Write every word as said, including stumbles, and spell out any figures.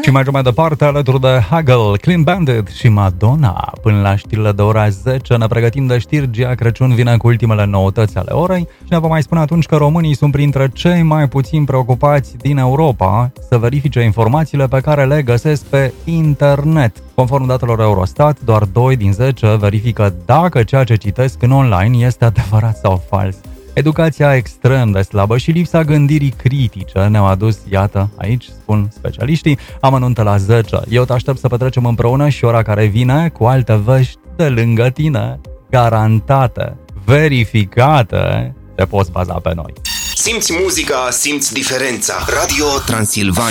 Și mergem mai departe alături de Hagel, Clean Bandit și Madonna. Până la știrile de ora zece ne pregătim de știri. Gia Crăciun vine cu ultimele noutăți ale orei și ne va mai spune atunci că românii sunt printre cei mai puțin preocupați din Europa să verifice informațiile pe care le găsesc pe internet. Conform datelor Eurostat, doar doi din zece verifică dacă ceea ce citesc în online este adevărat sau fals. Educația extrem de slabă și lipsa gândirii critice ne-au adus, iată, aici, spun specialiștii, amănunte la zece. Eu te aștept să petrecem împreună și ora care vine cu alte vești de lângă tine, garantate, verificate, te poți baza pe noi. Simți muzica, simți diferența. Radio Transilvania.